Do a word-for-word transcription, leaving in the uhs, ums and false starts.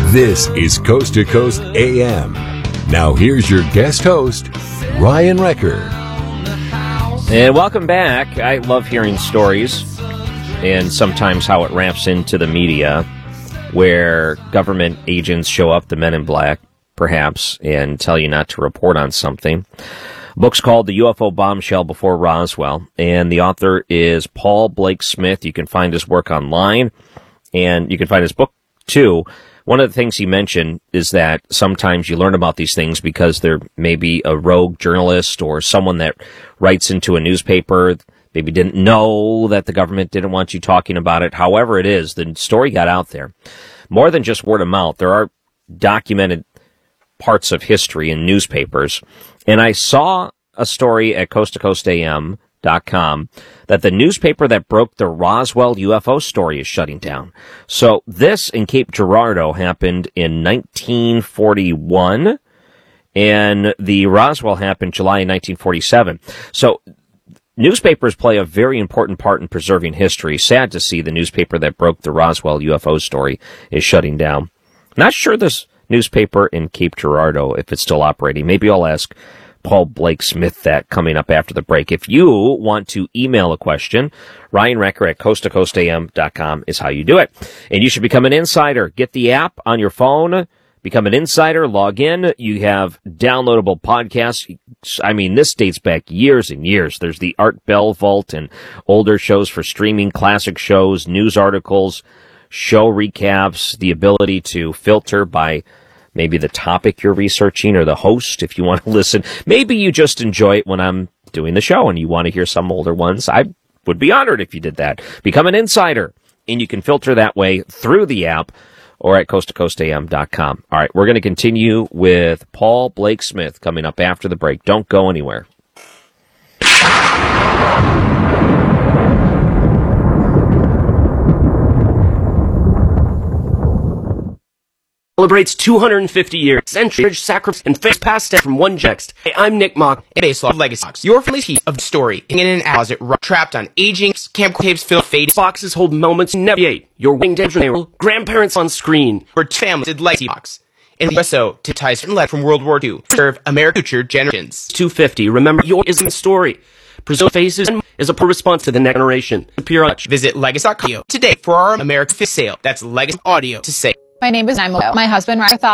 This is Coast to Coast A M. Now here's your guest host, Ryan Wrecker. And welcome back. I love hearing stories and sometimes how it ramps into the media where government agents show up, the men in black, perhaps, and tell you not to report on something. The book's called The U F O Bombshell Before Roswell, and the author is Paul Blake Smith. You can find his work online, and you can find his book, too. One of the things he mentioned is that sometimes you learn about these things because there may be a rogue journalist or someone that writes into a newspaper, maybe didn't know that the government didn't want you talking about it. However it is, the story got out there. More than just word of mouth, there are documented parts of history in newspapers. And I saw a story at coast to coast A M dot com that the newspaper that broke the Roswell U F O story is shutting down. So this in Cape Girardeau happened in nineteen forty-one, and the Roswell happened July nineteen forty-seven. So newspapers play a very important part in preserving history. Sad to see the newspaper that broke the Roswell U F O story is shutting down. Not sure this newspaper in Cape Girardeau, if it's still operating. Maybe I'll ask Paul Blake Smith that coming up after the break. If you want to email a question, Ryan Wrecker at coast to coast A M dot com is how you do it. And you should become an insider. Get the app on your phone. Become an insider. Log in. You have downloadable podcasts. I mean, this dates back years and years. There's the Art Bell Vault and older shows for streaming, classic shows, news articles, show recaps, the ability to filter by maybe the topic you're researching or the host if you want to listen. Maybe you just enjoy it when I'm doing the show and you want to hear some older ones. I would be honored if you did that. Become an insider, and you can filter that way through the app or at coast to coast A M dot com. All right, we're going to continue with Paul Blake Smith coming up after the break. Don't go anywhere. Celebrates two hundred fifty years, centuries, sacrifice, and faith passed down from one next. Hey, I'm Nick Mock, a base of Legacy Box. Your family's piece of the story, in an closet, trapped on aging camp tapes filled faded boxes hold moments never ate. Your winged general, grandparents on screen. Where two families did Legacy Box. In the U S O, to tie certain lead from World War Two, preserve America's future generations. two fifty, remember your isn't the story. Preserve faces is a poor response to the next generation. Appear on. Visit Legacy dot com today for our American Fist sale. That's Legacy Audio to say. My name is Naima. My husband, Ryan,